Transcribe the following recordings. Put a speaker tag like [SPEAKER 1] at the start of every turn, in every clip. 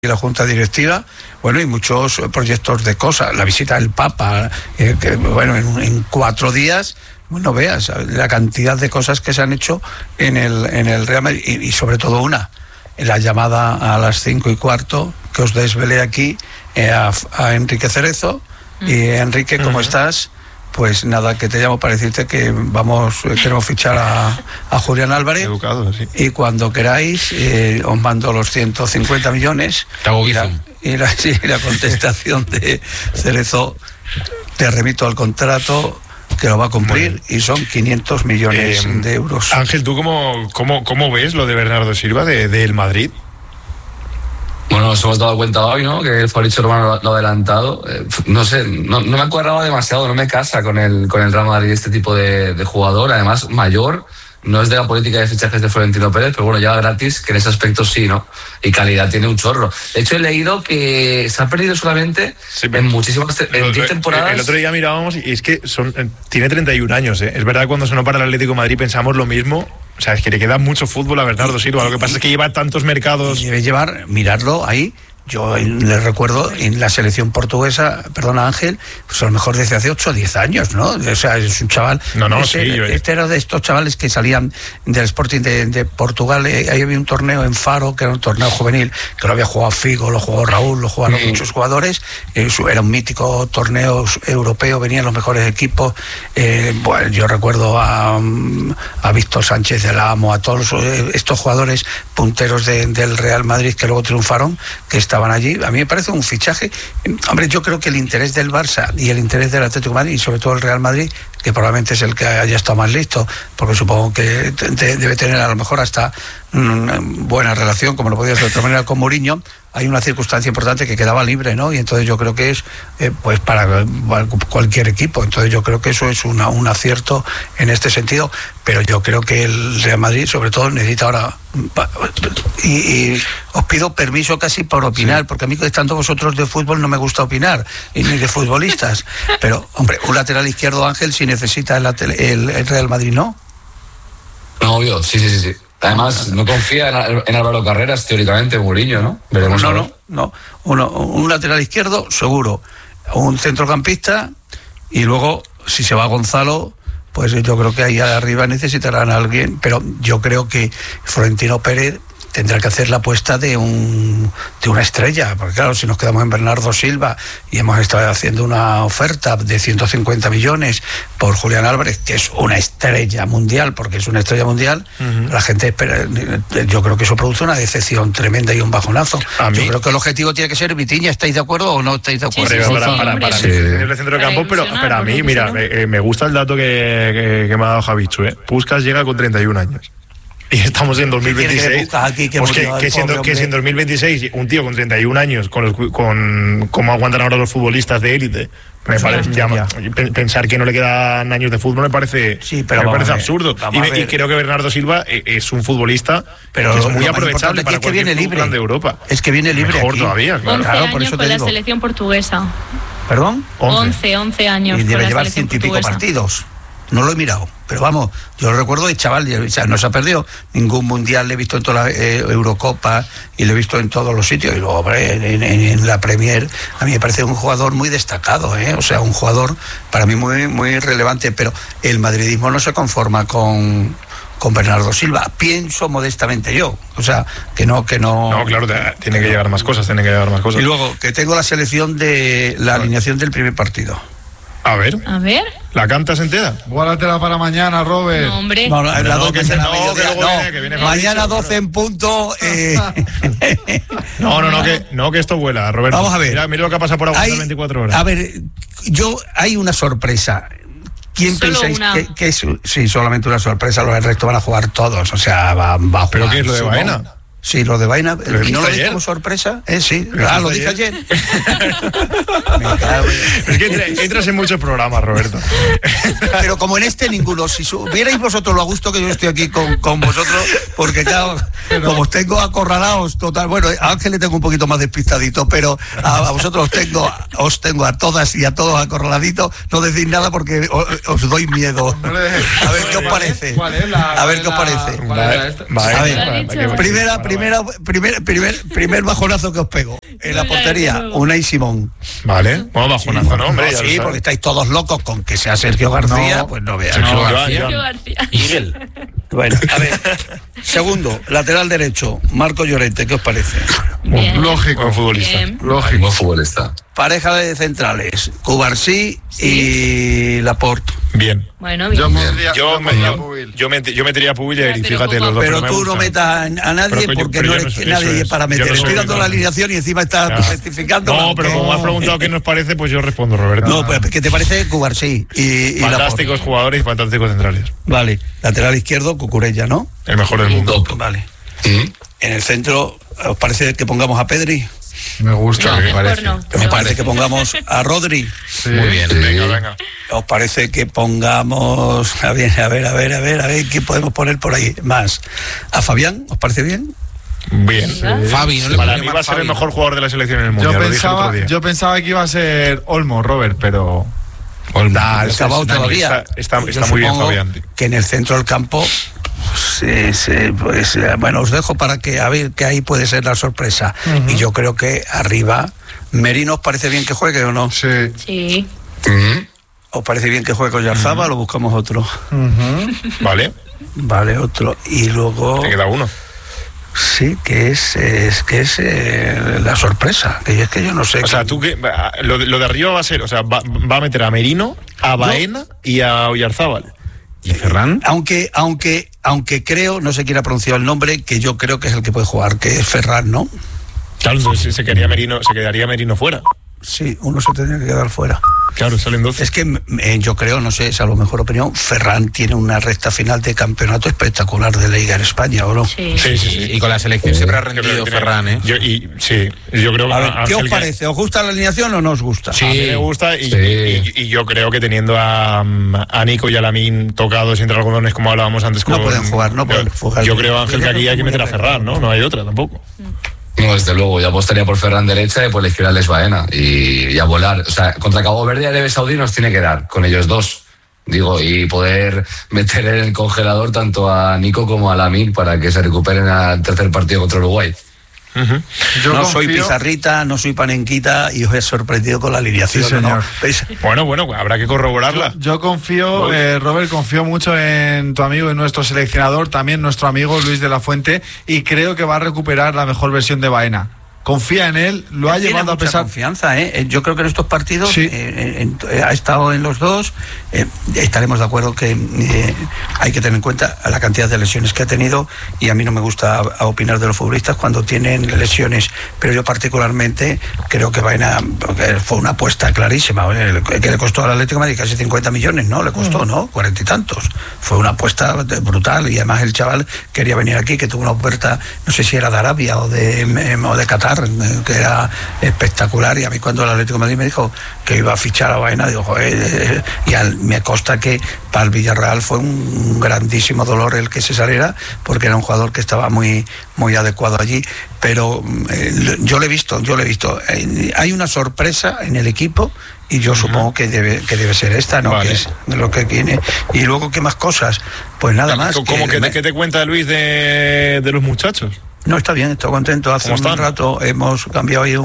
[SPEAKER 1] y la Junta Directiva, bueno, y muchos proyectos de cosas, la visita del Papa, que, bueno, en 4 días, bueno, veas la cantidad de cosas que se han hecho en el Real Madrid, y sobre todo la llamada a las 5:15, que os desvelé aquí, a Enrique Cerezo. Y Enrique, ¿cómo estás? Pues nada, que te llamo para decirte que queremos fichar a Julián Álvarez.
[SPEAKER 2] Educado, sí.
[SPEAKER 1] Y cuando queráis, os mando los 150 millones. Y la contestación de Cerezo, te remito al contrato, que lo va a cumplir, y son 500 millones de euros.
[SPEAKER 2] Ángel, ¿tú cómo ves lo de Bernardo Silva del Madrid?
[SPEAKER 3] Bueno, nos hemos dado cuenta hoy, ¿no? Que el Fabricio Romano lo ha adelantado. No sé, no me cuadraba demasiado, no me casa con el Real Madrid este tipo de jugador. Además, mayor, no es de la política de fichajes de Florentino Pérez, pero bueno, ya gratis, que en ese aspecto sí, ¿no? Y calidad tiene un chorro. De hecho, he leído que se ha perdido solamente en muchísimas 10 temporadas.
[SPEAKER 2] El otro día mirábamos y es que tiene 31 años, ¿eh? Es verdad que cuando sonó para el Atlético de Madrid pensamos lo mismo. O sea, es que le queda mucho fútbol a Bernardo Silva. Lo que pasa es que lleva tantos mercados.
[SPEAKER 1] Y debe mirarlo ahí. Yo le recuerdo en la selección portuguesa, perdona Ángel, pues a lo mejor desde hace 8 o 10 años, ¿no? O sea, es un chaval. Este era de estos chavales que salían del Sporting de Portugal. Ahí había un torneo en Faro, que era un torneo juvenil, que lo había jugado Figo, lo jugó Raúl, lo jugaron muchos jugadores. Era un mítico torneo europeo, venían los mejores equipos. Bueno, yo recuerdo a Víctor Sánchez del Amo, a todos estos jugadores punteros del Real Madrid que luego triunfaron, que estaban allí. A mí me parece un fichaje. Hombre, yo creo que el interés del Barça y el interés del Atlético de Madrid, y sobre todo el Real Madrid, que probablemente es el que haya estado más listo, porque supongo que debe tener a lo mejor hasta buena relación, como lo podía hacer de otra manera, con Mourinho. Hay una circunstancia importante que quedaba libre, ¿no? Y entonces yo creo que es pues para cualquier equipo. Entonces yo creo que eso es un acierto en este sentido. Pero yo creo que el Real Madrid, sobre todo, necesita ahora. Y os pido permiso casi por opinar, porque a mí, estando vosotros de fútbol, no me gusta opinar, ni de futbolistas. Pero, hombre, un lateral izquierdo, Ángel, si necesita el Real Madrid, ¿no?
[SPEAKER 3] No, obvio, sí. Además, no confía en Álvaro Carreras, teóricamente, Mourinho, ¿no? Veremos.
[SPEAKER 1] No. Un lateral izquierdo, seguro. Un centrocampista, y luego, si se va Gonzalo, pues yo creo que ahí arriba necesitarán a alguien. Pero yo creo que Florentino Pérez tendrá que hacer la apuesta de una estrella, porque claro, si nos quedamos en Bernardo Silva y hemos estado haciendo una oferta de 150 millones por Julián Álvarez, que es una estrella mundial, porque es una estrella mundial, la gente espera. Yo creo que eso produce una decepción tremenda y un bajonazo. Yo creo que el objetivo tiene que ser Vitinha. ¿Estáis de acuerdo o no estáis de acuerdo?
[SPEAKER 2] Para mí, el centro de campo, pero a mí, mira, me gusta el dato que me ha dado Javichu, ¿eh? Puskas llega con 31 años. Y estamos en 2026. Que si en 2026 un tío con 31 años, con cómo aguantan ahora los futbolistas de élite, me parece pensar que no le quedan años de fútbol me parece absurdo. Y creo que Bernardo Silva es un futbolista que es muy aprovechable para cualquier plan de Europa.
[SPEAKER 1] Es que viene libre.
[SPEAKER 2] Mejor
[SPEAKER 1] aquí.
[SPEAKER 2] Todavía.
[SPEAKER 4] 11 años con la selección portuguesa.
[SPEAKER 1] ¿Perdón?
[SPEAKER 4] 11 años.
[SPEAKER 1] Y debe llevar 100 y pico partidos. No lo he mirado, pero vamos, yo lo recuerdo de chaval, no se ha perdido ningún mundial, le he visto en toda la Eurocopa y lo he visto en todos los sitios. Y luego, hombre, en la Premier, a mí me parece un jugador muy destacado, o sea, un jugador para mí muy, muy relevante, pero el madridismo no se conforma con Bernardo Silva, pienso modestamente yo, o sea, que no.
[SPEAKER 2] No, claro, tiene que llegar más cosas.
[SPEAKER 1] Y luego, que tengo la selección de la alineación del primer partido.
[SPEAKER 2] A ver. ¿La cantas entera?
[SPEAKER 5] Guárdatela para mañana, Robert.
[SPEAKER 4] No, hombre.
[SPEAKER 1] Mañana 12 en punto.
[SPEAKER 2] No, que esto vuela, Roberto.
[SPEAKER 1] Vamos a ver.
[SPEAKER 2] Mira lo que ha pasado por aguantar 24 horas.
[SPEAKER 1] A ver, hay una sorpresa. ¿Quién pensáis que es? Sí, solamente una sorpresa. Los del resto van a jugar todos. O sea, va a jugar.
[SPEAKER 2] ¿Pero qué es lo de Baena?
[SPEAKER 1] Sí, lo de Baena.
[SPEAKER 2] ¿No lo
[SPEAKER 1] dije como sorpresa? Sí. Lo dije ayer.
[SPEAKER 2] Es que entras en muchos programas, Roberto.
[SPEAKER 1] Pero como en este ninguno. Si vierais vosotros lo a gusto que yo estoy aquí con vosotros, porque claro, como os tengo acorralados total. Bueno, a Ángel le tengo un poquito más despistadito, pero a vosotros os tengo a todas y a todos acorraladitos. No decís nada porque os doy miedo. A ver qué os parece. A ver qué os parece.
[SPEAKER 5] Primera
[SPEAKER 1] primer bajonazo que os pego. En la portería, Unai Simón.
[SPEAKER 2] Vale, bueno, bajonazo, ¿no, hombre?
[SPEAKER 1] Sí, porque estáis todos locos con que sea Sergio García, pues no veas.
[SPEAKER 4] Sergio García.
[SPEAKER 6] Miguel.
[SPEAKER 1] Bueno, a ver. Segundo, lateral derecho, Marco Llorente, ¿qué os parece?
[SPEAKER 4] Bien.
[SPEAKER 5] Lógico.
[SPEAKER 2] Buen futbolista.
[SPEAKER 4] Bien.
[SPEAKER 6] Lógico. Buen futbolista.
[SPEAKER 1] Pareja de centrales, Cubarsí y Laporte.
[SPEAKER 2] Bien.
[SPEAKER 4] Bueno, bien.
[SPEAKER 2] Yo metería a Pubil y fíjate los dos.
[SPEAKER 1] Pero tú no metas a nadie porque no eres nadie para meter. Estoy dando la alineación y encima estás certificando.
[SPEAKER 2] No, pero como has preguntado qué nos parece, pues yo respondo, Roberto.
[SPEAKER 1] No, pues ¿qué te parece Cubarsí y
[SPEAKER 2] fantásticos jugadores y fantásticos centrales.
[SPEAKER 1] Vale, lateral izquierdo, Cucurella, ¿no?
[SPEAKER 2] El mejor del mundo.
[SPEAKER 1] Vale. En el centro, ¿os parece que pongamos a Pedri?
[SPEAKER 5] Me gusta,
[SPEAKER 4] No,
[SPEAKER 5] me parece.
[SPEAKER 4] no.
[SPEAKER 1] ¿Me parece que pongamos a Rodri?
[SPEAKER 5] Sí.
[SPEAKER 6] Muy bien.
[SPEAKER 2] Venga.
[SPEAKER 1] ¿Os parece que pongamos a ver, qué podemos poner por ahí más? ¿A Fabián? ¿Os parece bien?
[SPEAKER 2] Bien.
[SPEAKER 6] Fabi, ¿no?
[SPEAKER 2] Para mí va a ser el mejor jugador de la selección en el mundo.
[SPEAKER 5] Yo pensaba que iba a ser Olmo, Robert, pero...
[SPEAKER 1] Está todavía.
[SPEAKER 2] Está muy bien Fabián.
[SPEAKER 1] Que en el centro del campo... pues bueno, os dejo para que a ver que ahí puede ser la sorpresa. Y yo creo que arriba Merino, ¿os parece bien que juegue o no?
[SPEAKER 4] Sí.
[SPEAKER 1] ¿Os parece bien que juegue con Yarzábal o buscamos otro? Vale, otro. Y luego...
[SPEAKER 2] Te queda uno.
[SPEAKER 1] Sí, que es la sorpresa. Que es que yo no sé.
[SPEAKER 2] O sea, tú que lo de arriba va a ser, o sea, va a meter a Merino, a Baena y a Oyarzábal.
[SPEAKER 6] ¿Y Ferran?
[SPEAKER 1] Aunque creo, no se quiera pronunciar el nombre, que yo creo que es el que puede jugar, que es Ferran, ¿no?
[SPEAKER 2] Claro, entonces se quedaría Merino fuera.
[SPEAKER 1] Sí, uno se tendría que quedar fuera.
[SPEAKER 2] Claro, salen 12.
[SPEAKER 1] Es que yo creo, no sé, es a lo mejor opinión, Ferran tiene una recta final de campeonato espectacular de Liga en España, ¿o no?
[SPEAKER 4] Sí.
[SPEAKER 6] Y con la selección siempre ha rendido Ferran, ¿eh?
[SPEAKER 2] Yo creo que...
[SPEAKER 1] A ver, ¿qué os parece? ¿Os gusta la alineación o no os gusta?
[SPEAKER 2] Sí, a mí me gusta y yo creo que teniendo a Nico y a Lamine tocados entre algodones, como hablábamos antes...
[SPEAKER 1] No pueden jugar.
[SPEAKER 2] Yo creo, Ángel, que aquí hay que meter a Ferran, ¿no? No hay otra tampoco.
[SPEAKER 3] No, desde luego, yo apostaría por Ferran derecha y por la izquierda Les Baena y a volar. O sea, contra Cabo Verde y Arabia Saudí nos tiene que dar, con ellos dos. Digo, y poder meter en el congelador tanto a Nico como a Lamine para que se recuperen al tercer partido contra Uruguay.
[SPEAKER 1] Yo no soy pizarrita, no soy panenquita y os he sorprendido con la alineación.
[SPEAKER 5] Sí, señor.
[SPEAKER 2] ¿No? Bueno, habrá que corroborarla.
[SPEAKER 5] Yo confío, Robert, confío mucho en tu amigo y nuestro seleccionador, también nuestro amigo Luis de la Fuente, y creo que va a recuperar la mejor versión de Baena. Confía en él, lo ha llevado a pesar.
[SPEAKER 1] Confianza, yo creo que en estos partidos
[SPEAKER 5] sí.
[SPEAKER 1] Ha estado en los dos. Estaremos de acuerdo que hay que tener en cuenta la cantidad de lesiones que ha tenido, y a mí no me gusta opinar de los futbolistas cuando tienen lesiones, pero yo particularmente creo que Baena fue una apuesta clarísima, que le costó al Atlético de Madrid casi 50 millones, ¿no? Le costó, ¿no? 40 y tantos. Fue una apuesta brutal, y además el chaval quería venir aquí, que tuvo una oferta, no sé si era de Arabia o de Qatar, que era espectacular, y a mí cuando el Atlético de Madrid me dijo que iba a fichar a Baena, digo, joder, me consta que para el Villarreal fue un grandísimo dolor el que se saliera, porque era un jugador que estaba muy, muy adecuado allí, pero yo lo he visto, hay una sorpresa en el equipo, y yo supongo que debe ser esta, ¿no? Vale. Que es lo que tiene. Y luego, ¿qué más cosas? Pues nada más.
[SPEAKER 2] ¿Cómo que te cuenta Luis de los muchachos?
[SPEAKER 1] No, está bien, estoy contento. Hace un rato hemos cambiado ahí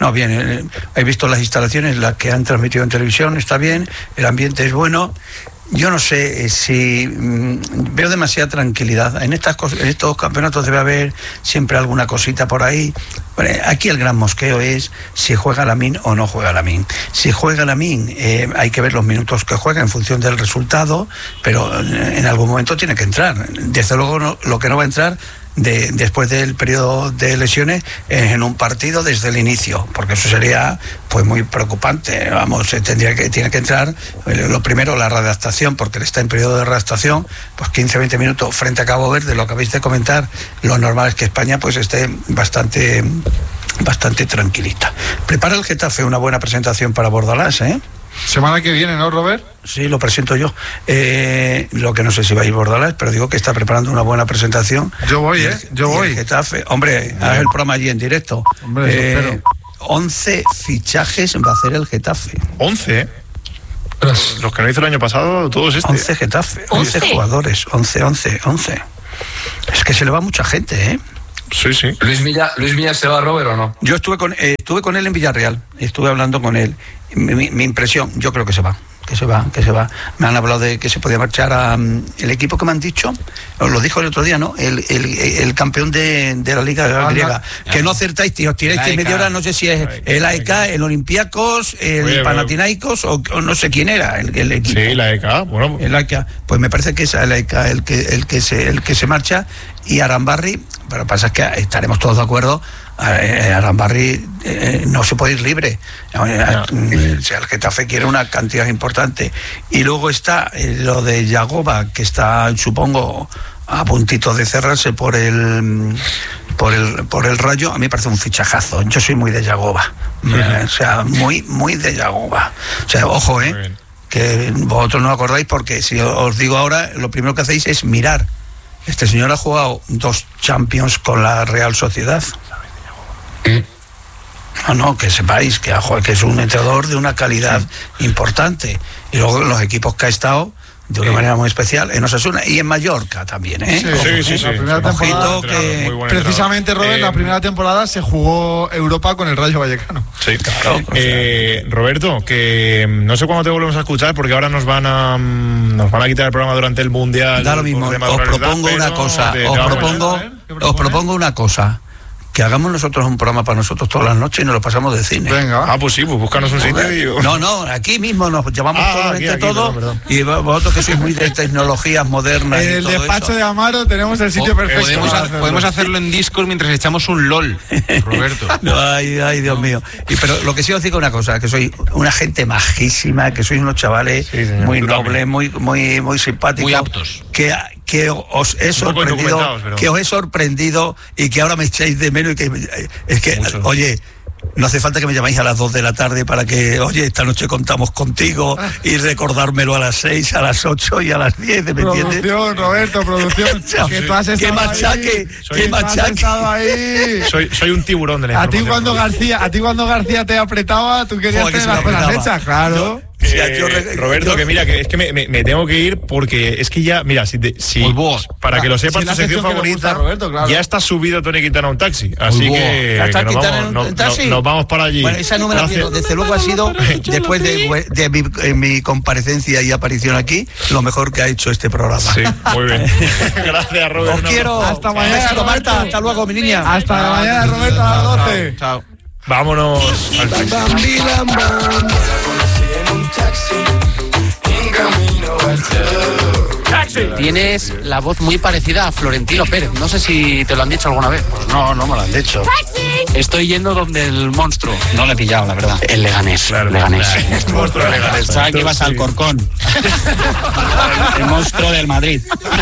[SPEAKER 1] he visto las instalaciones, las que han transmitido en televisión, está bien, el ambiente es bueno. Yo no sé si veo demasiada tranquilidad. En estos campeonatos debe haber siempre alguna cosita por ahí. Bueno, aquí el gran mosqueo es si juega Lamine o no juega Lamine. Si juega Lamine, hay que ver los minutos que juega en función del resultado, pero en algún momento tiene que entrar. Desde luego lo que no va a entrar después del periodo de lesiones en un partido desde el inicio, porque eso sería pues muy preocupante. Vamos, tiene que entrar lo primero, la readaptación, porque él está en periodo de readaptación, pues 15-20 minutos frente a Cabo Verde. Lo que habéis de comentar, lo normal es que España pues esté bastante tranquilita. Prepara el Getafe una buena presentación para Bordalás,
[SPEAKER 5] Semana que viene, ¿no, Robert?
[SPEAKER 1] Sí, lo presento yo. Lo que no sé si va a ir Bordalás, pero digo que está preparando una buena presentación.
[SPEAKER 5] Yo voy, yo voy.
[SPEAKER 1] El Getafe. Hombre, haz el programa allí en directo.
[SPEAKER 5] Hombre,
[SPEAKER 1] 11 fichajes va a hacer el Getafe.
[SPEAKER 2] 11. Los que no hizo el año pasado, todos
[SPEAKER 1] 11 Getafe, 11 jugadores, 11. Es que se le va mucha gente,
[SPEAKER 2] Sí.
[SPEAKER 3] ¿Luis Milla se va, Robert, o no?
[SPEAKER 1] Yo estuve con él en Villarreal, estuve hablando con él. Mi impresión, yo creo que se va. Que se va. Me han hablado de que se podía marchar a el equipo que me han dicho, os lo dijo el otro día, ¿no? El campeón de la Liga griega. Que no acertáis, tío, os tiráis media hora, no sé si es el AEK, el Olympiacos, el Panathinaikos o no sé quién era el equipo.
[SPEAKER 2] Sí, el AEK, bueno.
[SPEAKER 1] El AEK, pues me parece que es el AEK el que se marcha, y Arambarri, pero pasa es que estaremos todos de acuerdo. Arambarri no se puede ir libre. O sea, el Getafe quiere una cantidad importante. Y luego está lo de Yagoba, que está, supongo, a puntito de cerrarse por el Rayo. A mí me parece un fichajazo. Yo soy muy de Yagoba. O sea, muy de Yagoba. O sea, ojo, que vosotros no acordáis, porque si os digo ahora, lo primero que hacéis es mirar. Este señor ha jugado 2 Champions con la Real Sociedad. No, que sepáis que es un entrenador de una calidad importante. Y luego los equipos que ha estado de una manera muy especial en Osasuna y en Mallorca también, ¿eh?
[SPEAKER 5] Sí. La primera temporada, precisamente, Robert, la primera temporada se jugó Europa con el Rayo Vallecano.
[SPEAKER 2] Sí, claro. Roberto, que no sé cuándo te volvemos a escuchar, porque ahora nos van a quitar el programa durante el Mundial.
[SPEAKER 1] Da lo mismo. Os propongo una cosa. Que hagamos nosotros un programa para nosotros todas las noches y nos lo pasamos de cine.
[SPEAKER 2] Venga. Pues sí, pues búscanos un sitio.
[SPEAKER 1] No, aquí mismo nos llamamos todos. Y vosotros que sois muy de tecnologías modernas.
[SPEAKER 5] En el despacho de Amaro tenemos el sitio perfecto.
[SPEAKER 6] Podemos hacerlo en Discord mientras echamos un LOL, Roberto.
[SPEAKER 1] Ay, Dios mío. Pero lo que sí os digo una cosa, que sois una gente majísima, que sois unos chavales muy nobles, muy simpáticos.
[SPEAKER 6] Muy aptos.
[SPEAKER 1] Que os he sorprendido y que ahora me echáis de menos y que es que mucho. Oye, no hace falta que me llamáis a las 2 de la tarde para que, oye, esta noche contamos contigo y recordármelo a las 6, a las 8 y a las 10, ¿me entiendes?
[SPEAKER 5] Producción, Roberto, producción. Que tú has estado
[SPEAKER 1] machaque, qué machaque.
[SPEAKER 5] Ahí.
[SPEAKER 2] Soy un tiburón de la información.
[SPEAKER 5] A ti cuando García te apretaba, tú querías tener las cosas hechas, claro.
[SPEAKER 2] Roberto, que mira, que es que me tengo que ir porque es que ya, mira, para que lo sepas, tu sección favorita, Roberto, claro. Ya está subido Tony Quintana a un taxi, así que nos vamos para allí.
[SPEAKER 1] Bueno, esa no me la pierdo. Desde luego ha sido, después de mi comparecencia y aparición aquí, lo mejor que ha hecho este programa.
[SPEAKER 2] Sí, muy bien. Gracias, Roberto.
[SPEAKER 1] Os quiero.
[SPEAKER 5] Hasta mañana,
[SPEAKER 1] Marta. Hasta luego, mi niña.
[SPEAKER 5] Hasta mañana, Roberto, a las 12.
[SPEAKER 6] Chao.
[SPEAKER 2] Vámonos al taxi.
[SPEAKER 7] Tienes la voz muy parecida a Florentino Pérez. No sé si te lo han dicho alguna vez.
[SPEAKER 1] Pues no me lo han dicho.
[SPEAKER 7] Estoy yendo donde el monstruo.
[SPEAKER 1] No le he pillado, la verdad.
[SPEAKER 7] El Leganés.
[SPEAKER 2] Claro,
[SPEAKER 7] Leganés.
[SPEAKER 2] El monstruo del Leganés.
[SPEAKER 7] Sabes que ibas al Corcón. El monstruo del Madrid.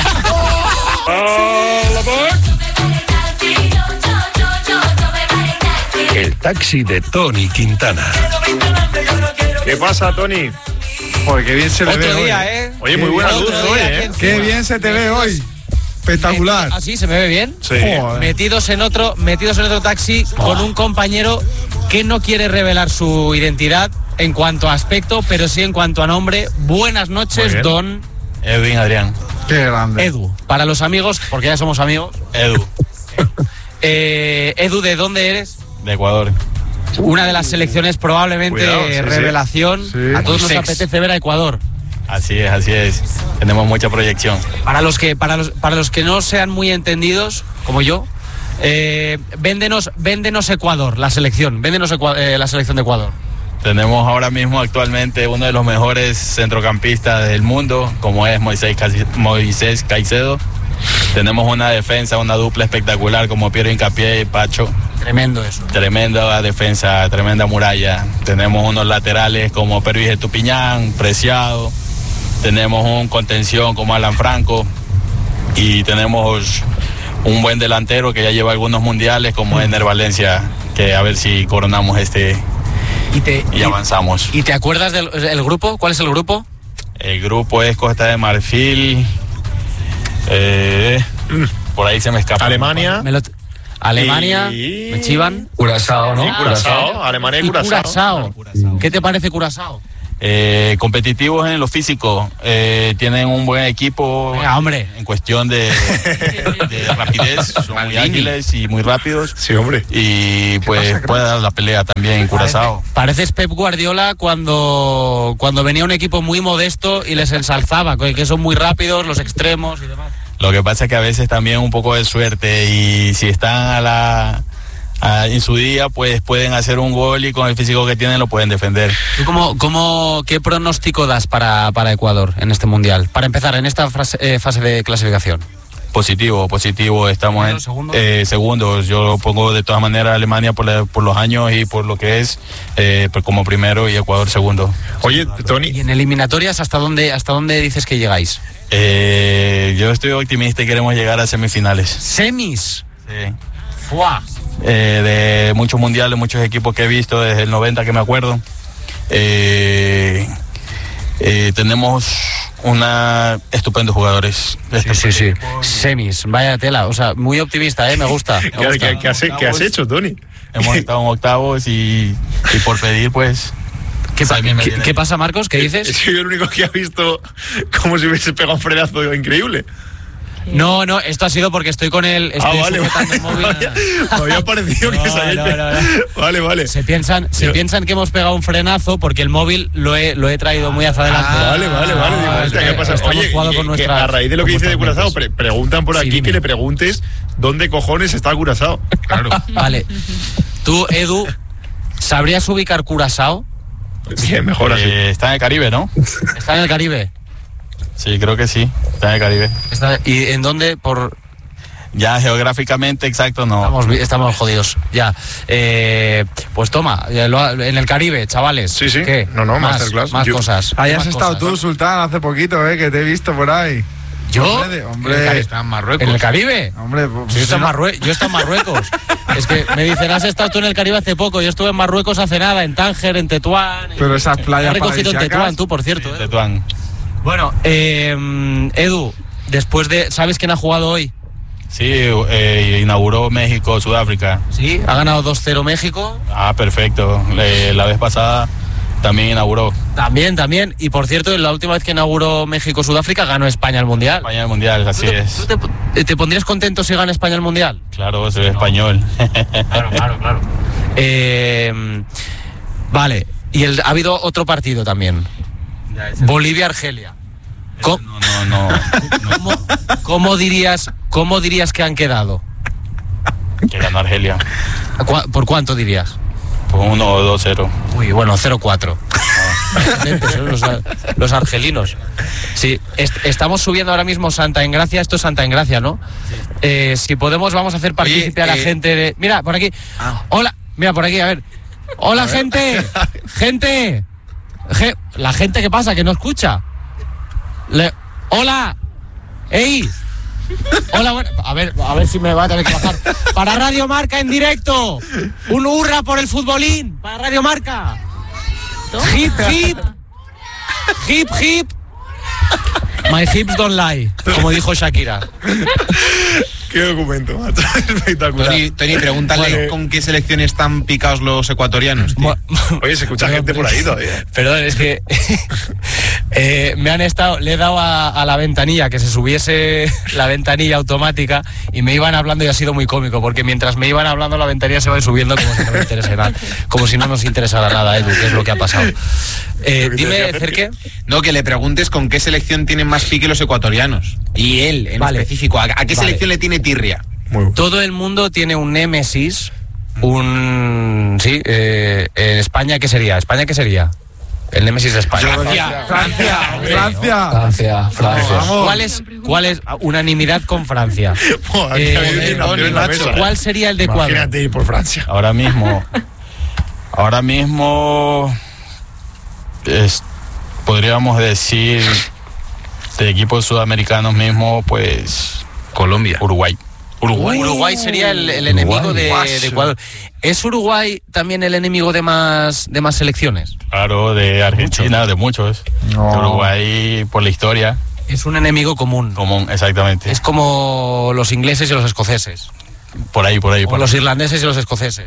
[SPEAKER 8] El taxi de Tony Quintana.
[SPEAKER 2] ¿Qué pasa, Tony?
[SPEAKER 5] Joder, qué bien se le ve
[SPEAKER 7] Otro día,
[SPEAKER 5] hoy.
[SPEAKER 2] Oye, muy buena luz hoy,
[SPEAKER 5] Qué bien se te ve hoy. Espectacular.
[SPEAKER 7] ¿Así se me ve bien?
[SPEAKER 2] Sí.
[SPEAKER 7] Metidos en otro taxi con un compañero que no quiere revelar su identidad en cuanto a aspecto, pero sí en cuanto a nombre. Buenas noches, don
[SPEAKER 6] Edwin Adrián.
[SPEAKER 5] Qué grande.
[SPEAKER 7] Edu. Para los amigos, porque ya somos amigos.
[SPEAKER 6] Edu.
[SPEAKER 7] Edu, ¿de dónde eres?
[SPEAKER 6] De Ecuador.
[SPEAKER 7] Una de las selecciones probablemente revelación.
[SPEAKER 5] Sí.
[SPEAKER 7] A todos nos apetece ver a Ecuador.
[SPEAKER 6] Así es. Tenemos mucha proyección.
[SPEAKER 7] Para los que no sean muy entendidos, como yo, véndenos Ecuador, la selección. Véndenos la selección de Ecuador.
[SPEAKER 6] Tenemos ahora mismo actualmente uno de los mejores centrocampistas del mundo, como es Moisés Caicedo. Tenemos una defensa, una dupla espectacular como Piero Hincapié y Pacho.
[SPEAKER 7] Tremendo eso.
[SPEAKER 6] Tremenda defensa, tremenda muralla. Tenemos unos laterales como Pervis Estupiñán, Preciado. Tenemos un contención como Alan Franco. Y tenemos un buen delantero que ya lleva algunos mundiales como Ener Valencia, que a ver si coronamos y avanzamos.
[SPEAKER 7] ¿Y te acuerdas del grupo? ¿Cuál es el grupo?
[SPEAKER 6] El grupo es Costa de Marfil. Por ahí se me escapa.
[SPEAKER 2] Alemania.
[SPEAKER 7] Alemania, me chivan.
[SPEAKER 3] Curazao, ¿no?
[SPEAKER 2] Curazao, Alemania y Curazao.
[SPEAKER 7] ¿Qué te parece Curazao?
[SPEAKER 6] Competitivos en lo físico, tienen un buen equipo.
[SPEAKER 7] Venga, hombre.
[SPEAKER 6] En cuestión de rapidez, son muy ágiles y muy rápidos.
[SPEAKER 2] Sí, hombre.
[SPEAKER 6] Y pues puede dar la pelea también en Curazao.
[SPEAKER 7] Pareces Pep Guardiola cuando venía un equipo muy modesto y les ensalzaba, que son muy rápidos, los extremos y demás.
[SPEAKER 6] Lo que pasa es que a veces también un poco de suerte, y si están en su día, pues pueden hacer un gol y con el físico que tienen lo pueden defender.
[SPEAKER 7] ¿Tú qué pronóstico das para Ecuador en este Mundial? Para empezar, en esta fase de clasificación.
[SPEAKER 6] Positivo, estamos en segundos. Yo lo pongo de todas maneras a Alemania por los años y por lo que es, como primero, y Ecuador segundo.
[SPEAKER 2] Oye, Tony.
[SPEAKER 7] ¿Y en eliminatorias hasta dónde dices que llegáis?
[SPEAKER 6] Yo estoy optimista y queremos llegar a semifinales.
[SPEAKER 7] ¿Semis?
[SPEAKER 6] Sí.
[SPEAKER 7] ¡Fua!
[SPEAKER 6] De muchos mundiales, muchos equipos que he visto desde el 90 que me acuerdo. Tenemos estupendos jugadores.
[SPEAKER 7] Sí. Semis, vaya tela. O sea, muy optimista, me gusta.
[SPEAKER 2] ¿Qué has hecho, Tony?
[SPEAKER 6] Hemos estado en octavos y por pedir, pues...
[SPEAKER 7] ¿Qué pasa, Marcos? ¿Qué dices?
[SPEAKER 2] Soy el único que ha visto como si hubiese pegado un frenazo increíble.
[SPEAKER 7] No, esto ha sido porque estoy con él.
[SPEAKER 2] Vale.
[SPEAKER 7] El móvil.
[SPEAKER 2] Me había parecido que
[SPEAKER 7] No.
[SPEAKER 2] Vale.
[SPEAKER 7] Se piensan que hemos pegado un frenazo porque el móvil lo he traído muy hacia adelante.
[SPEAKER 2] Vale. ¿Qué pasa? Oye, a raíz de lo que dice de Curazao, preguntan por aquí que le preguntes dónde cojones está Curazao.
[SPEAKER 6] Claro.
[SPEAKER 7] Vale. Tú, Edu, ¿sabrías ubicar Curazao?
[SPEAKER 2] Bien, mejor así.
[SPEAKER 6] Está en el Caribe, ¿no?
[SPEAKER 7] ¿Está en el Caribe?
[SPEAKER 6] Sí, creo que sí, está en el Caribe.
[SPEAKER 7] ¿Y en dónde?
[SPEAKER 6] Ya geográficamente exacto no.
[SPEAKER 7] Estamos jodidos, ya. Pues toma, en el Caribe, chavales.
[SPEAKER 2] Sí.
[SPEAKER 7] ¿Qué?
[SPEAKER 2] No, masterclass.
[SPEAKER 7] Más cosas.
[SPEAKER 5] Ahí has estado tú, Sultán, hace poquito, que te he visto por ahí.
[SPEAKER 7] ¿Yo?
[SPEAKER 5] Hombre.
[SPEAKER 7] Está en Marruecos. ¿En el Caribe?
[SPEAKER 5] Hombre, pues,
[SPEAKER 7] yo he estado en Marruecos. Es que me dicen, has estado tú en el Caribe hace poco. Yo estuve en Marruecos hace nada, en Tánger, en Tetuán.
[SPEAKER 5] Pero esas playas
[SPEAKER 7] has recogido en Tetuán, tú, por cierto.
[SPEAKER 6] Sí, Tetuán.
[SPEAKER 7] Bueno, Edu, ¿sabes quién ha jugado hoy?
[SPEAKER 6] Sí, inauguró México, Sudáfrica.
[SPEAKER 7] Sí, ha ganado 2-0 México.
[SPEAKER 6] Perfecto. La vez pasada también inauguró.
[SPEAKER 7] También. Y por cierto, la última vez que inauguró México-Sudáfrica ganó España el Mundial.
[SPEAKER 6] España el Mundial, así es.
[SPEAKER 7] ¿Te pondrías contento si gana España el Mundial?
[SPEAKER 6] Claro, soy español.
[SPEAKER 7] Claro. Vale, y ha habido otro partido también. Bolivia-Argelia.
[SPEAKER 6] No.
[SPEAKER 7] ¿Cómo dirías que han quedado?
[SPEAKER 6] Que ganó Argelia.
[SPEAKER 7] ¿Por cuánto dirías?
[SPEAKER 6] Por 1 o 2-0.
[SPEAKER 7] Uy, bueno, 0-4. Los argelinos. Sí, estamos subiendo ahora mismo Santa Engracia. Esto es Santa Engracia, ¿no? Sí. Si podemos, vamos a hacer partícipe a la gente de... Mira, por aquí. Hola, mira, por aquí, a ver. Hola, gente. La gente, ¿qué pasa? Que no escucha. Hola. ¡Ey! Hola, bueno, a ver si me va a tener que bajar. Para Radio Marca en directo. Un hurra por el futbolín. Para Radio Marca. Hip, hip. Hip, hip. My hips don't lie, como dijo Shakira.
[SPEAKER 2] Qué documento, macho. Espectacular.
[SPEAKER 9] Tony, pregúntale con qué selección están picados los ecuatorianos, tío.
[SPEAKER 2] Oye, se escucha gente por ahí todavía.
[SPEAKER 7] Perdón, es que le he dado a la ventanilla, que se subiese la ventanilla automática, y me iban hablando, y ha sido muy cómico, porque mientras me iban hablando la ventanilla se va subiendo como si no me interesara, como si no nos interesara nada, Edu, que es lo que ha pasado. Dime, Cerque.
[SPEAKER 9] No, que le preguntes con qué selección tienen más pique los ecuatorianos. Y él, en específico, ¿a qué selección le tiene tirria?
[SPEAKER 7] Todo el mundo tiene un némesis, en España, ¿qué sería? El némesis de España.
[SPEAKER 5] Francia.
[SPEAKER 7] ¿Cuál es unanimidad con Francia? ¿Cuál sería el de Ecuador?
[SPEAKER 2] Imagínate ir por Francia.
[SPEAKER 6] Ahora mismo podríamos decir de equipos sudamericanos mismo, pues
[SPEAKER 9] Colombia.
[SPEAKER 6] Uruguay
[SPEAKER 7] Sería el enemigo de Ecuador. ¿Es Uruguay también el enemigo de más selecciones?
[SPEAKER 6] Claro, de Argentina, de muchos.
[SPEAKER 5] No.
[SPEAKER 6] De Uruguay, por la historia.
[SPEAKER 7] Es un enemigo común.
[SPEAKER 6] Exactamente.
[SPEAKER 7] Es como los ingleses y los escoceses.
[SPEAKER 6] Por ahí.
[SPEAKER 7] Los irlandeses y los escoceses.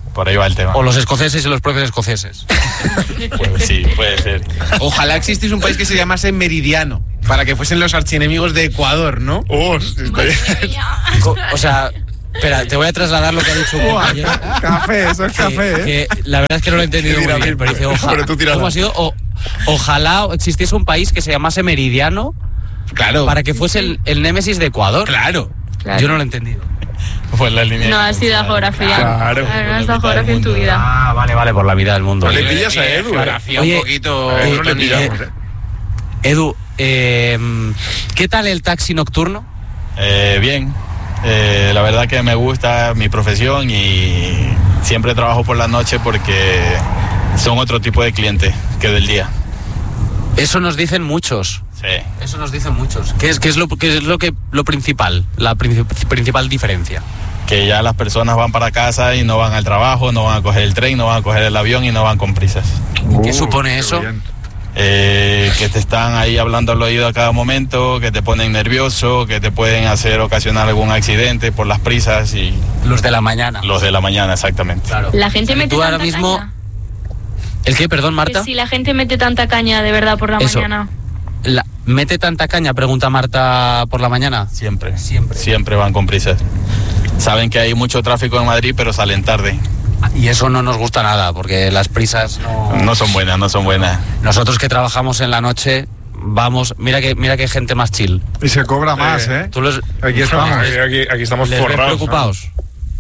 [SPEAKER 6] Por ahí va el tema.
[SPEAKER 7] O los escoceses y los propios escoceses.
[SPEAKER 6] Pues sí, puede ser.
[SPEAKER 9] Ojalá existiese un país que se llamase Meridiano, para que fuesen los archienemigos de Ecuador, ¿no?
[SPEAKER 4] Madre mía.
[SPEAKER 7] O sea, espera, te voy a trasladar lo que ha dicho un compañero.
[SPEAKER 5] Café, eso es café, ¿eh?
[SPEAKER 7] Que la verdad es que no lo he entendido muy bien, pero dice, ¿cómo ha sido? Ojalá existiese un país que se llamase Meridiano,
[SPEAKER 9] claro,
[SPEAKER 7] para que fuese el némesis de Ecuador.
[SPEAKER 9] Claro.
[SPEAKER 7] Yo no lo he entendido.
[SPEAKER 6] Pues la línea.
[SPEAKER 4] No has sido a geografía.
[SPEAKER 2] Claro.
[SPEAKER 4] No has dado geografía en tu vida.
[SPEAKER 7] Ah, vale, por la vida del mundo.
[SPEAKER 2] No le pillas a Edu.
[SPEAKER 9] Geografía
[SPEAKER 7] Oye,
[SPEAKER 9] un poquito.
[SPEAKER 2] No le pillamos,
[SPEAKER 7] Edu, ¿qué tal el taxi nocturno?
[SPEAKER 6] Bien. La verdad que me gusta mi profesión y siempre trabajo por la noche porque son otro tipo de clientes que del día.
[SPEAKER 7] Eso nos dicen muchos.
[SPEAKER 6] Sí.
[SPEAKER 7] Eso nos dicen muchos. ¿Qué es lo principal? La principal diferencia.
[SPEAKER 6] Que ya las personas van para casa y no van al trabajo, no van a coger el tren, no van a coger el avión y no van con prisas.
[SPEAKER 7] ¿Qué supone eso?
[SPEAKER 6] Que te están ahí hablando al oído a cada momento, que te ponen nervioso, que te pueden ocasionar algún accidente por las prisas y...
[SPEAKER 7] Los de la mañana.
[SPEAKER 6] Los de la mañana, exactamente.
[SPEAKER 7] Claro.
[SPEAKER 4] La gente mete
[SPEAKER 7] ¿Tú
[SPEAKER 4] tanta
[SPEAKER 7] ahora mismo...
[SPEAKER 4] caña?
[SPEAKER 7] ¿El qué, perdón, Marta?
[SPEAKER 4] Que si la gente mete tanta caña de verdad por la
[SPEAKER 7] Eso.
[SPEAKER 4] mañana.
[SPEAKER 7] ¿Mete tanta caña, pregunta Marta, por la mañana?
[SPEAKER 6] Siempre van con prisas. Saben que hay mucho tráfico en Madrid, pero salen tarde.
[SPEAKER 7] Y eso no nos gusta nada, porque las prisas
[SPEAKER 6] no son buenas.
[SPEAKER 7] Nosotros que trabajamos en la noche, vamos, mira que gente más chill.
[SPEAKER 5] Y se cobra más, ¿eh?
[SPEAKER 2] Aquí estamos. Aquí estamos
[SPEAKER 7] ¿Les ves
[SPEAKER 2] forrados.
[SPEAKER 7] preocupados?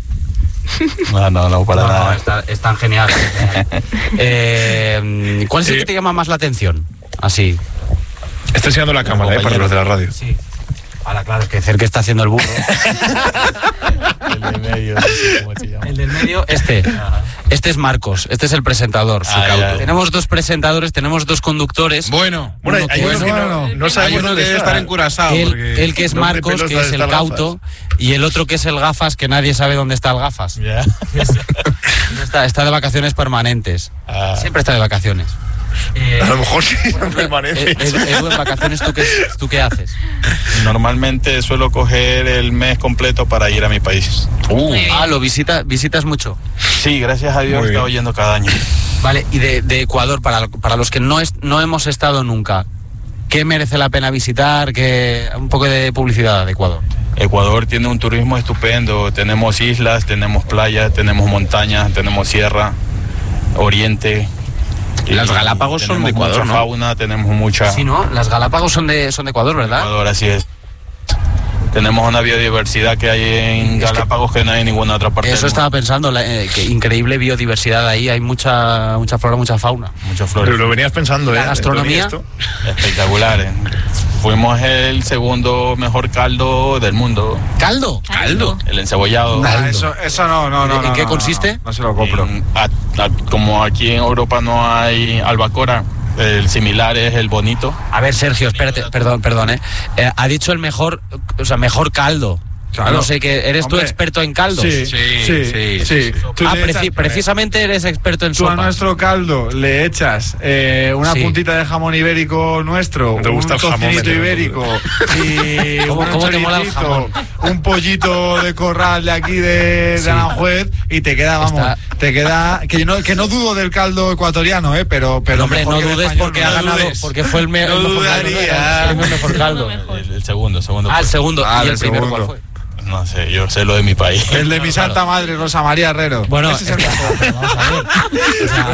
[SPEAKER 6] No, para nada.
[SPEAKER 7] Están geniales. ¿Cuál es el que te llama más la atención? Así.
[SPEAKER 2] Está enseñando la cámara, para los de la radio.
[SPEAKER 7] Sí. Claro, es que Cerque está haciendo el burro.
[SPEAKER 6] El del medio, no sé cómo se llama.
[SPEAKER 7] El del medio, este es Marcos, este es el presentador. Tenemos dos presentadores, tenemos dos conductores.
[SPEAKER 9] Bueno,
[SPEAKER 2] hay uno que no sabemos
[SPEAKER 9] dónde debe estar en Curazao.
[SPEAKER 7] El que es Marcos, que es el cauto, y el otro que es el gafas, que nadie sabe dónde está el gafas.
[SPEAKER 6] Yeah.
[SPEAKER 7] Está de vacaciones permanentes. Siempre está de vacaciones.
[SPEAKER 2] A lo mejor sí, permanente.
[SPEAKER 7] Edu, en vacaciones, ¿tú qué haces?
[SPEAKER 6] Normalmente suelo coger el mes completo para ir a mi país.
[SPEAKER 7] ¿Lo visitas mucho?
[SPEAKER 6] Sí, gracias a Dios he estado yendo cada año.
[SPEAKER 7] Vale, y de Ecuador, para los que no hemos estado nunca, ¿qué merece la pena visitar? Un poco de publicidad de Ecuador.
[SPEAKER 6] Ecuador tiene un turismo estupendo. Tenemos islas, tenemos playas, tenemos montañas, tenemos sierra, oriente.
[SPEAKER 9] Las Galápagos son de Ecuador,
[SPEAKER 6] mucha fauna, tenemos mucha...
[SPEAKER 7] Sí, ¿no? Las Galápagos son de Ecuador, ¿verdad?
[SPEAKER 6] Ecuador, así es. Tenemos una biodiversidad que hay en Galápagos que no hay en ninguna otra parte.
[SPEAKER 7] Eso estaba pensando, que increíble biodiversidad ahí, hay mucha flora, mucha fauna.
[SPEAKER 6] Muchas flores.
[SPEAKER 2] Pero lo venías pensando,
[SPEAKER 7] La gastronomía.
[SPEAKER 6] Espectacular, ¿eh? Fuimos el segundo mejor caldo del mundo.
[SPEAKER 7] ¿Caldo?
[SPEAKER 6] El encebollado.
[SPEAKER 5] Eso no.
[SPEAKER 7] ¿En qué consiste?
[SPEAKER 5] No se lo compro.
[SPEAKER 6] Como aquí en Europa no hay albacora, el similar es el bonito.
[SPEAKER 7] A ver, Sergio, espérate, perdón, ha dicho el mejor caldo.
[SPEAKER 5] Claro.
[SPEAKER 7] No sé, que ¿eres tú experto en caldos?
[SPEAKER 5] Sí.
[SPEAKER 7] Precisamente eres experto en
[SPEAKER 5] tú
[SPEAKER 7] sopa.
[SPEAKER 5] A nuestro caldo le echas una puntita de jamón ibérico nuestro,
[SPEAKER 2] ¿te gusta
[SPEAKER 5] un
[SPEAKER 2] el jamón
[SPEAKER 5] tocinito ibérico y
[SPEAKER 7] ¿Cómo te mola el jamón?
[SPEAKER 5] Un pollito de corral de aquí de Aranjuez y te queda, que no dudo del caldo ecuatoriano, pero
[SPEAKER 7] hombre, no dudes porque ha ganado, porque fue el mejor caldo.
[SPEAKER 6] El segundo.
[SPEAKER 7] El segundo. ¿Y el primero cuál fue?
[SPEAKER 6] No sé, yo sé lo de mi país.
[SPEAKER 5] El de mi santa madre, Rosa María Herrero.
[SPEAKER 7] Bueno, vamos a ver. O sea,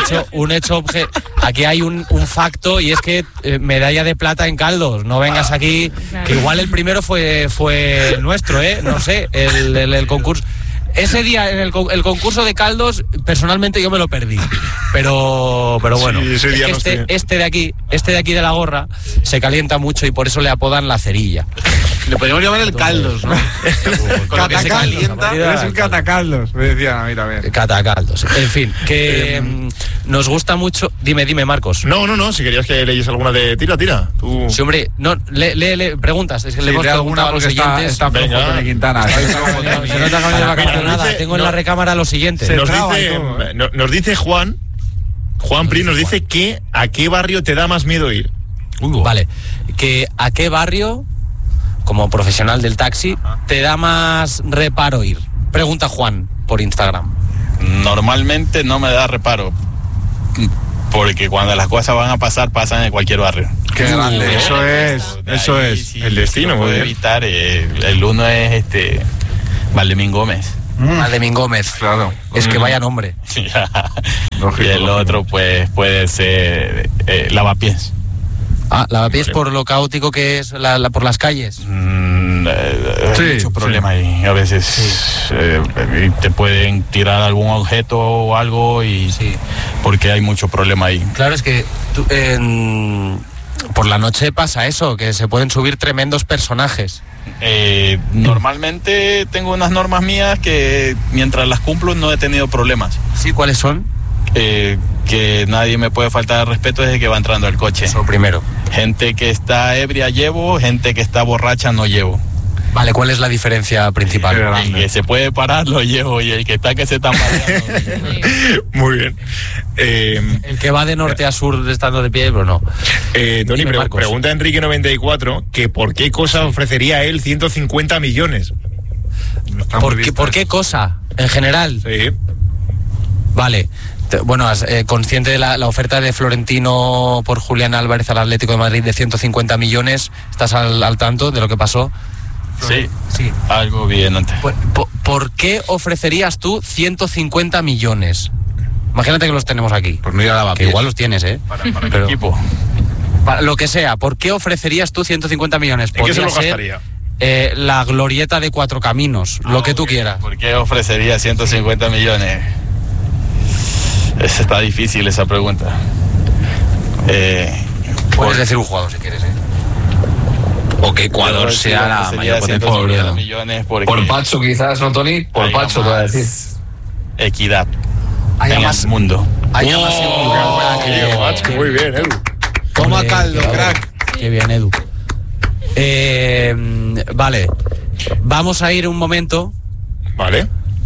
[SPEAKER 7] aquí hay un facto, y es que medalla de plata en caldos. No vengas aquí, que igual el primero fue nuestro, no sé, el concurso. Ese día en el concurso de caldos, personalmente yo me lo perdí. Pero bueno,
[SPEAKER 2] sí, ese día
[SPEAKER 7] es que este de aquí de la gorra se calienta mucho y por eso le apodan la cerilla.
[SPEAKER 9] Le podríamos llamar el caldos, ¿no? Con lo que se calienta.
[SPEAKER 5] Eres un catacaldos, me decían, mira, bien.
[SPEAKER 7] Catacaldos. En fin, que nos gusta mucho. Dime, Marcos.
[SPEAKER 2] No, si querías que leyes alguna de tira. Tú...
[SPEAKER 7] Sí, hombre, no, lee preguntas. Es que le hemos preguntado a los oyentes.
[SPEAKER 5] Está flojo Tony Quintana.
[SPEAKER 7] Se nota que no lleva nada. Tengo en la recámara lo siguiente.
[SPEAKER 2] Nos dice Juan Pri, nos dice que ¿a qué barrio te da más miedo ir?
[SPEAKER 7] Vale, que ¿a qué barrio, como profesional del taxi, te da más reparo ir? Pregunta Juan por Instagram.
[SPEAKER 6] Normalmente no me da reparo, porque cuando las cosas van a pasar, pasan en cualquier barrio.
[SPEAKER 5] Qué grande, eso es.
[SPEAKER 6] Sí, el destino puede evitar. El uno es Valdemín Gómez.
[SPEAKER 7] Valdemín Gómez,
[SPEAKER 5] claro.
[SPEAKER 7] Es que vaya nombre.
[SPEAKER 6] Y el otro pues puede ser Lavapiés.
[SPEAKER 7] Lavapiés por lo caótico que es por las calles.
[SPEAKER 6] Hay mucho problema ahí. A veces te pueden tirar algún objeto o algo porque hay mucho problema ahí.
[SPEAKER 7] Claro, es que por la noche pasa eso, que se pueden subir tremendos personajes.
[SPEAKER 6] Normalmente tengo unas normas mías que mientras las cumplo no he tenido problemas.
[SPEAKER 7] ¿Sí? ¿Cuáles son?
[SPEAKER 6] Que nadie me puede faltar de respeto desde que va entrando al coche.
[SPEAKER 7] Eso primero.
[SPEAKER 6] Gente que está ebria llevo, gente que está borracha no llevo.
[SPEAKER 7] Vale, ¿cuál es la diferencia principal?
[SPEAKER 6] El que se puede parar lo llevo y el que está que se tambaleando.
[SPEAKER 2] Muy bien.
[SPEAKER 7] El que va de norte a sur estando de pie, pero no.
[SPEAKER 2] Tony, pregunta Enrique94 que por qué cosa ofrecería él 150 millones.
[SPEAKER 7] ¿Por qué cosa? En general.
[SPEAKER 2] Sí.
[SPEAKER 7] Vale. Bueno, consciente de la oferta de Florentino por Julián Álvarez al Atlético de Madrid de 150 millones, ¿estás al tanto de lo que pasó?
[SPEAKER 6] Sí. Algo bien antes.
[SPEAKER 7] ¿Por qué ofrecerías tú 150 millones? Imagínate que los tenemos aquí.
[SPEAKER 9] Por no ir a Lavapiés.
[SPEAKER 7] Que igual los tienes, ¿eh?
[SPEAKER 6] ¿Para qué equipo?
[SPEAKER 7] Para lo que sea. ¿Por qué ofrecerías tú 150 millones?
[SPEAKER 2] ¿En qué se lo gastaría?
[SPEAKER 7] La glorieta de Cuatro Caminos, lo que tú quieras.
[SPEAKER 6] ¿Por qué ofrecería 150 millones? Está difícil esa pregunta.
[SPEAKER 7] Puedes decir un jugador si quieres, ¿eh?
[SPEAKER 9] O que Ecuador sea la mayor potencia.
[SPEAKER 3] Millones por Pacho quizás, ¿no, Tony? Por Pacho, te voy a decir.
[SPEAKER 6] Equidad en el mundo.
[SPEAKER 2] Muy bien, Edu.
[SPEAKER 5] Toma caldo, crack.
[SPEAKER 7] Qué bien, Edu. Vale. Vamos a ir un momento.
[SPEAKER 2] Vale.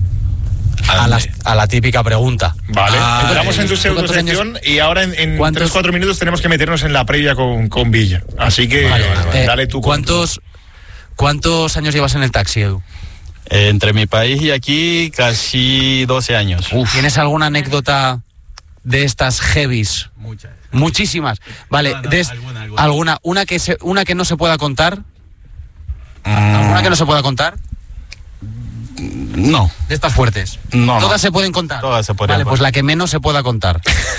[SPEAKER 7] A la típica pregunta.
[SPEAKER 2] Vale, entramos en tu pseudo-sección y ahora en 3-4 minutos tenemos que meternos en la previa con Villa. Así que dale tú.
[SPEAKER 7] ¿Cuántos años llevas en el taxi, Edu?
[SPEAKER 6] Entre mi país y aquí casi 12 años.
[SPEAKER 7] ¿Tienes alguna anécdota de estas heavies? Muchísimas. Vale, alguna. Una que no se pueda contar. ¿Alguna que no se pueda contar?
[SPEAKER 6] No.
[SPEAKER 7] ¿De estas fuertes?
[SPEAKER 6] No.
[SPEAKER 7] ¿Todas se pueden contar?
[SPEAKER 6] Todas se pueden
[SPEAKER 7] contar. Vale,
[SPEAKER 6] contar.
[SPEAKER 7] pues la que menos se pueda contar.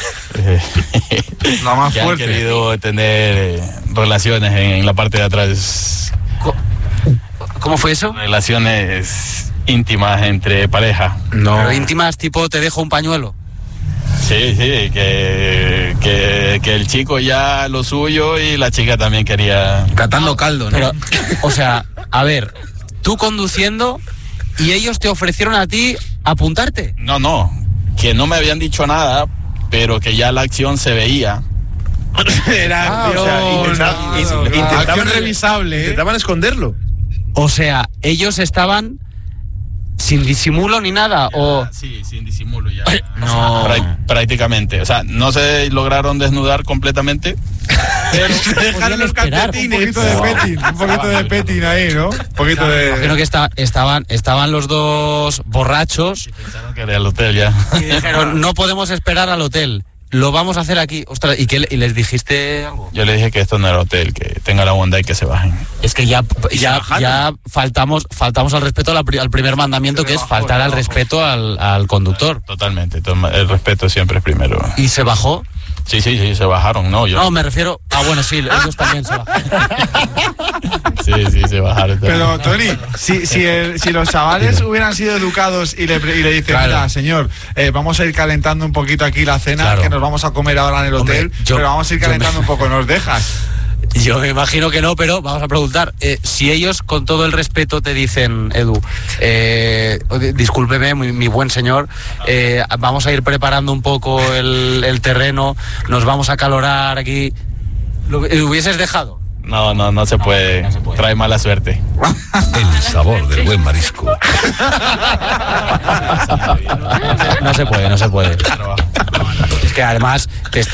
[SPEAKER 5] La más fuerte.
[SPEAKER 6] Han querido tener relaciones en la parte de atrás.
[SPEAKER 7] ¿Cómo fue eso?
[SPEAKER 6] Relaciones íntimas entre pareja.
[SPEAKER 7] No. Pero íntimas tipo te dejo un pañuelo.
[SPEAKER 6] Sí, que el chico ya lo suyo y la chica también quería...
[SPEAKER 9] Catando caldo, ¿no?
[SPEAKER 7] Pero, o sea, a ver, tú conduciendo y ellos te ofrecieron a ti apuntarte.
[SPEAKER 6] No, que no me habían dicho nada, pero que ya la acción se veía.
[SPEAKER 2] Era, intentaban revisable, intentaban esconderlo.
[SPEAKER 7] O sea, ellos estaban sin disimulo ni nada.
[SPEAKER 6] Sí, sin disimulo ya.
[SPEAKER 7] No.
[SPEAKER 6] Prácticamente. O sea, no se lograron desnudar completamente. Pero
[SPEAKER 5] dejaron los calcetines. Un poquito de petting ahí, ¿no? Un poquito de...
[SPEAKER 7] Imagino que estaban los dos borrachos.
[SPEAKER 6] Y pensaron que era el hotel ya.
[SPEAKER 7] Y dijeron, no podemos esperar al hotel. Lo vamos a hacer aquí. Ostras, ¿y les dijiste algo?
[SPEAKER 6] Yo le dije que esto no era hotel, que tenga la onda y que se bajen.
[SPEAKER 7] Es que ya faltamos al respeto al primer mandamiento, que es faltar al respeto al conductor.
[SPEAKER 6] Totalmente, el respeto siempre es primero.
[SPEAKER 7] ¿Y se bajó?
[SPEAKER 6] Sí, se bajaron, no, yo.
[SPEAKER 7] No, me refiero... bueno, sí, ellos también se bajaron.
[SPEAKER 6] Sí, se bajaron.
[SPEAKER 5] Pero, Tony, si los chavales hubieran sido educados y le dicen, claro, mira, señor, vamos a ir calentando un poquito aquí la cena, claro, que nos vamos a comer ahora en el hotel, pero vamos a ir calentando un poco, ¿nos dejas?
[SPEAKER 7] Yo me imagino que no, pero vamos a preguntar. Si ellos, con todo el respeto, te dicen, Edu, discúlpeme, mi buen señor, vamos a ir preparando un poco el terreno, nos vamos a calorar aquí, ¿lo hubieses dejado?
[SPEAKER 6] No se puede. No se puede. Trae mala suerte.
[SPEAKER 8] El sabor del buen marisco.
[SPEAKER 7] No se puede. Es que además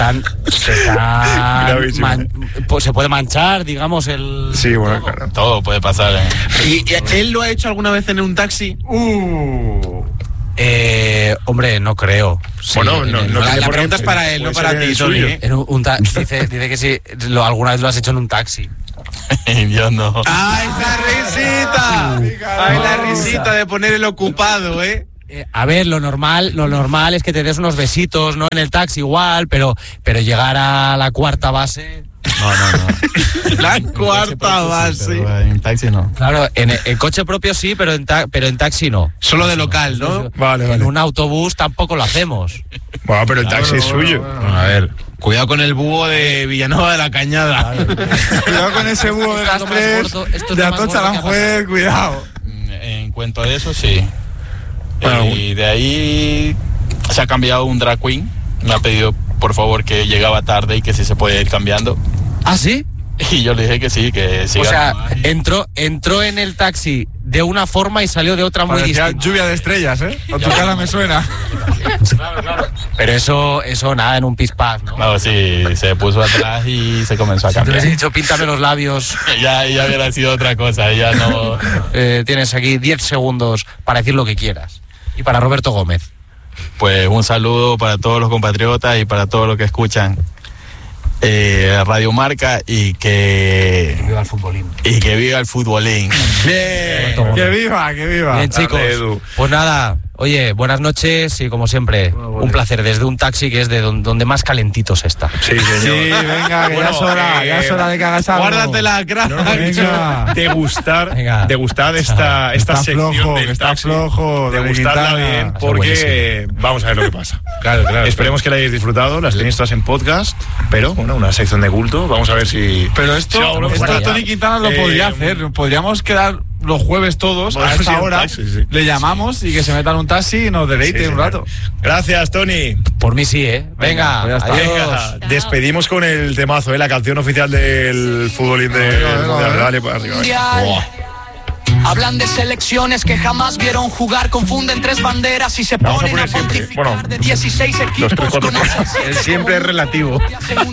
[SPEAKER 7] se puede manchar, digamos, el...
[SPEAKER 2] Sí, bueno, claro.
[SPEAKER 6] Todo puede pasar.
[SPEAKER 9] ¿Y él lo ha hecho alguna vez en un taxi?
[SPEAKER 7] Hombre, no creo.
[SPEAKER 9] Bueno, la pregunta es para él, no para ti, Tony.
[SPEAKER 7] Dice que sí, alguna vez lo has hecho en un taxi.
[SPEAKER 6] Yo no.
[SPEAKER 9] ¡Ay, la risita! ¡Ay, la risita de poner el ocupado,
[SPEAKER 7] A ver, lo normal es que te des unos besitos, ¿no? En el taxi igual, pero llegar a la cuarta base... No.
[SPEAKER 9] La cuarta base.
[SPEAKER 6] Sí, en taxi no.
[SPEAKER 7] Claro, en coche propio sí, pero en taxi no.
[SPEAKER 9] Solo de local, ¿no?
[SPEAKER 2] Vale.
[SPEAKER 7] En un autobús tampoco lo hacemos.
[SPEAKER 2] Bueno, pero el taxi es suyo.
[SPEAKER 9] Bueno, a ver, cuidado con el búho de Villanueva de la Cañada.
[SPEAKER 5] Cuidado con ese búho de las 3 de Atocha Aranjuez, cuidado.
[SPEAKER 6] En cuanto a eso, sí. Y de ahí se ha cambiado un drag queen. Me ha pedido por favor que llegaba tarde y que si se puede ir cambiando.
[SPEAKER 7] ¿Ah, sí?
[SPEAKER 6] Y yo le dije que sí, que sí.
[SPEAKER 7] O sea, entró en el taxi de una forma y salió de otra muy distinta.
[SPEAKER 5] Lluvia de estrellas, O tu cara me suena.
[SPEAKER 7] Claro. Pero eso nada, en un pispás, ¿no?
[SPEAKER 6] No, sí, se puso atrás y se comenzó a cambiar.
[SPEAKER 7] Si te he dicho, píntame los labios.
[SPEAKER 6] ya hubiera sido otra cosa, ya no...
[SPEAKER 7] Tienes aquí 10 segundos para decir lo que quieras. Y para Roberto Gómez.
[SPEAKER 6] Pues un saludo para todos los compatriotas y para todos los que escuchan Radio Marca y que
[SPEAKER 7] viva el futbolín.
[SPEAKER 6] Y que viva el futbolín.
[SPEAKER 5] Bien. Que viva.
[SPEAKER 7] Bien, chicos. Pues nada, oye, buenas noches y como siempre, un placer desde un taxi que es de donde más calentito se está.
[SPEAKER 2] Sí, señor.
[SPEAKER 5] Sí, venga, que ya es hora de que hagas algo.
[SPEAKER 9] Guárdate la
[SPEAKER 5] venga.
[SPEAKER 2] Degustad esta sección del
[SPEAKER 5] está
[SPEAKER 2] taxi.
[SPEAKER 5] Flojo,
[SPEAKER 2] degustadla bien porque vamos a ver lo que pasa.
[SPEAKER 9] Claro.
[SPEAKER 2] Esperemos que la hayáis disfrutado, las tenéis todas en podcast, pero bueno, una sección de culto, vamos a ver si...
[SPEAKER 5] Pero esto Tony Quintana lo podría hacer, podríamos quedar los jueves todos a esta hora, le llamamos y que se metan un taxi y nos deleite un rato.
[SPEAKER 2] Gracias, Tony.
[SPEAKER 7] Por mí sí, Venga,
[SPEAKER 2] pues adiós. Despedimos con el temazo, la canción oficial del futbolín del Mundial. Dale para arriba.
[SPEAKER 10] Hablan de selecciones que jamás vieron jugar, confunden 3 banderas y se ponen a pontificar de 16 equipos.
[SPEAKER 9] Siempre es relativo.